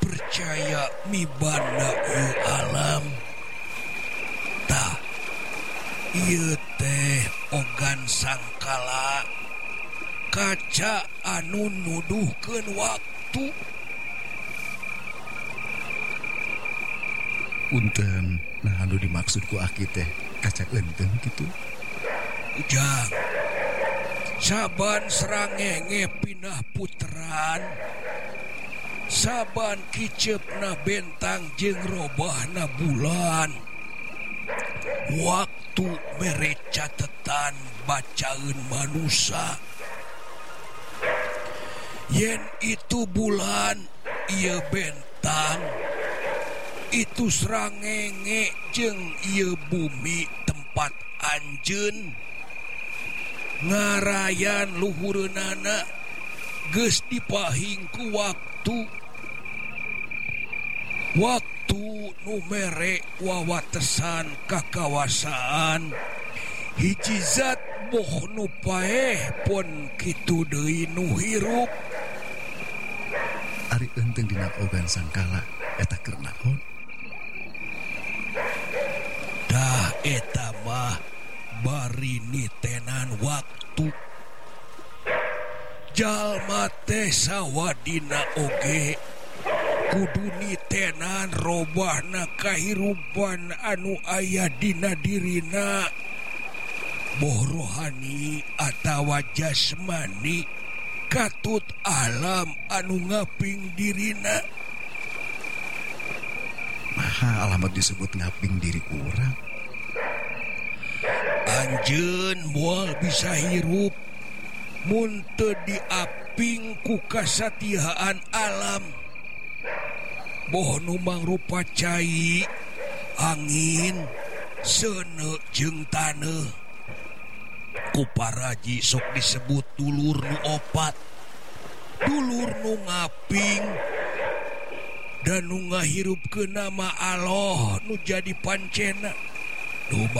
percaya mibanda ieu alam tah ieu teh ogan sangkala kaca anu nuduhkeun waktu. Punten, nah anu dimaksud ku aki teh kaca genteng gitu. Ujang, saban srangenge pindah puteran, saban kiceupna bentang jeung robahna bulan, waktu mere catetan bacaeun manusia. Yen itu bulan, ieu bentang, itu srangenge jeung ieu bumi tempat anjeun ngarayan luhureunana geus dipahing ku waktu nu mere wawatesan kakawasaan hiji zat boh nu paeh pun kitu deui nu hirup. Ari enteng dina ogan sangkala eta keur naon? Dah eta mah bari nitenan waktu. Jalma teh sawadina oge kudu nitenan robahna kahirupan anu aya dina dirina, boh rohani atawa jasmani katut alam anu ngaping dirina. Maha alamat disebut ngaping diri urang? Anjeun moal bisa hirup mun teu diaping ku kasatihaan alam, boh nu mangrupa cai, angin, seuneu jeung taneuh. Ku paraji sok disebut dulur nu opat, dulur nu ngaping dan nu ngahirupkeun nama Allah nu jadi pancena.